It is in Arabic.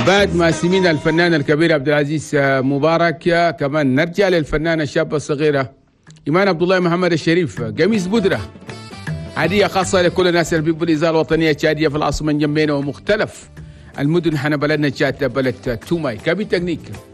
بعد ما سمينا الفنان الكبير عبد العزيز مبارك، كمان نرجع للفنانة الشابة الصغيرة إيمان عبد الله محمد الشريف. قميص بودرة، هدية خاصة لكل الناس اللي بيحبوا الإذاعة الوطنية الشادية في العاصمة جنبنا ومختلف المدن حنا بلدنا جات بلد توماي. كابي تكنيك